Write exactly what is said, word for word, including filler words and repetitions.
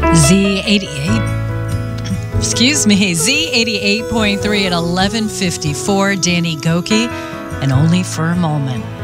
Z eighty-eight, excuse me, Z eighty-eight point three at eleven fifty-four, Danny Gokey, and Only for a Moment.